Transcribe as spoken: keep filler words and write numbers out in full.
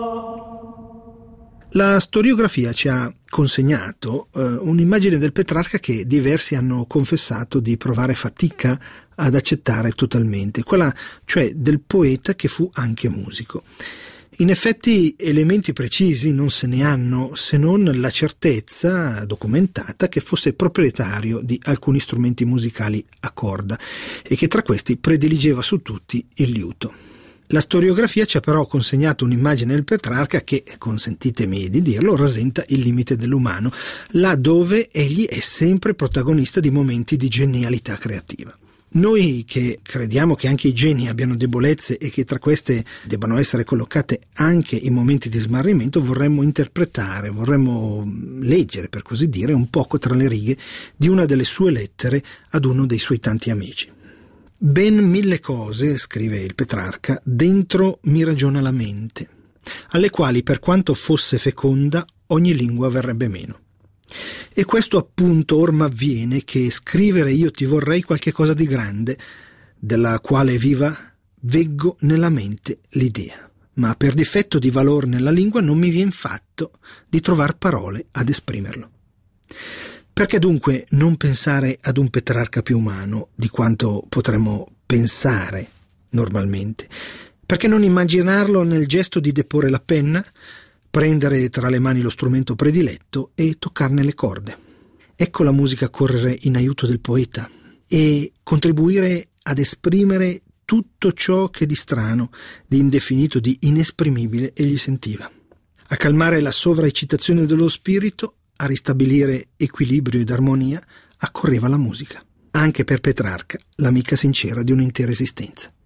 La storiografia ci ha consegnato eh, un'immagine del Petrarca che diversi hanno confessato di provare fatica ad accettare totalmente, quella cioè del poeta che fu anche musico. In effetti elementi precisi non se ne hanno, se non la certezza documentata che fosse proprietario di alcuni strumenti musicali a corda e che tra questi prediligeva su tutti il liuto. La storiografia ci ha però consegnato un'immagine del Petrarca che, consentitemi di dirlo, rasenta il limite dell'umano, là dove egli è sempre protagonista di momenti di genialità creativa. Noi che crediamo che anche i geni abbiano debolezze e che tra queste debbano essere collocate anche i momenti di smarrimento, vorremmo interpretare, vorremmo leggere, per così dire, un poco tra le righe di una delle sue lettere ad uno dei suoi tanti amici. Ben mille cose, scrive il Petrarca, dentro mi ragiona la mente, alle quali per quanto fosse feconda ogni lingua verrebbe meno. E questo appunto or m'avviene che scrivere io ti vorrei qualche cosa di grande, della quale viva veggo nella mente l'idea, ma per difetto di valor nella lingua non mi vien fatto di trovar parole ad esprimerlo. Perché dunque non pensare ad un Petrarca più umano di quanto potremmo pensare normalmente? Perché non immaginarlo nel gesto di deporre la penna, prendere tra le mani lo strumento prediletto e toccarne le corde? Ecco la musica correre in aiuto del poeta e contribuire ad esprimere tutto ciò che di strano, di indefinito, di inesprimibile egli sentiva. A calmare la sovraeccitazione dello spirito, a ristabilire equilibrio ed armonia, accorreva la musica. Anche per Petrarca, l'amica sincera di un'intera esistenza.